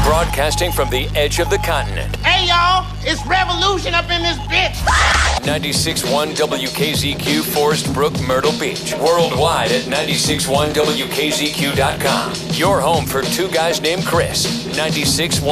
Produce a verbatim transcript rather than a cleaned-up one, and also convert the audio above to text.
Broadcasting from the edge of the continent. Hey, y'all, it's revolution up in this bitch. ninety-six point one W K Z Q, Forest Brook, Myrtle Beach. Worldwide at ninety-six point one W K Z Q dot com. Your home for two guys named Chris. ninety-six point one